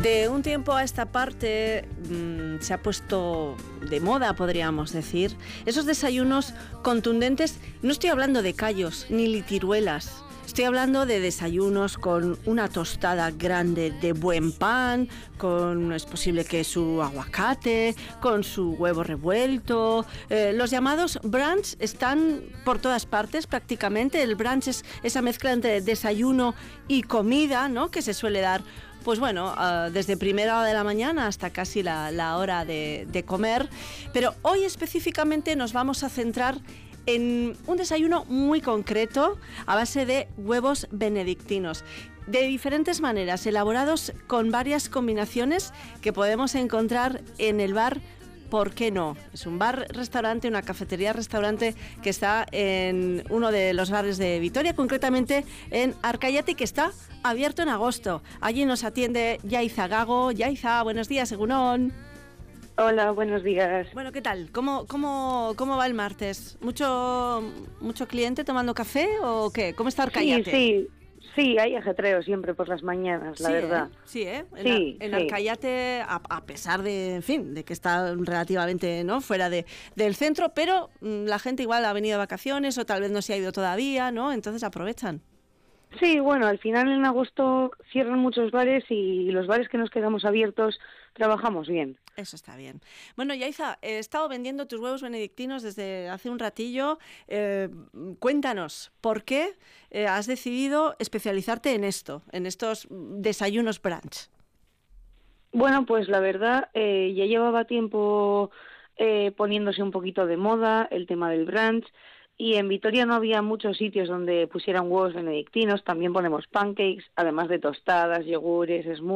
De un tiempo a esta parte se ha puesto de moda, podríamos decir, esos desayunos contundentes. No estoy hablando de callos ni litiruelas. Estoy hablando de desayunos con una tostada grande de buen pan, con, es posible que su aguacate, con su huevo revuelto. Los llamados brunch están por todas partes prácticamente. El brunch es esa mezcla entre desayuno y comida, ¿no?, que se suele dar, pues bueno, desde primera hora de la mañana hasta casi la hora de comer. Pero hoy específicamente nos vamos a centrar en un desayuno muy concreto a base de huevos benedictinos, de diferentes maneras, elaborados con varias combinaciones que podemos encontrar en el bar ¿Por qué no? Es un bar-restaurante, una cafetería-restaurante que está en uno de los bares de Vitoria, concretamente en Arcayate, que está abierto en agosto. Allí nos atiende Yaiza Gago. Yaiza, buenos días, egunon. Hola, buenos días. Bueno, ¿qué tal? ¿Cómo va el martes? ¿Mucho cliente tomando café o qué? ¿Cómo está Arcayate? Sí, hay ajetreo siempre por las mañanas, la verdad. En Arcayate, a pesar de, en fin, de que está relativamente, ¿no?, fuera del centro, pero la gente igual ha venido de vacaciones o tal vez no se ha ido todavía, ¿no? Entonces aprovechan. Sí, bueno, al final en agosto cierran muchos bares y los bares que nos quedamos abiertos trabajamos bien. Eso está bien. Bueno, Yaiza, he estado vendiendo tus huevos benedictinos desde hace un ratillo. Cuéntanos, ¿por qué has decidido especializarte en esto, en estos desayunos brunch? Bueno, pues la verdad, ya llevaba tiempo poniéndose un poquito de moda el tema del brunch. Y en Vitoria no había muchos sitios donde pusieran huevos benedictinos. También ponemos pancakes, además de tostadas, yogures, smoothies.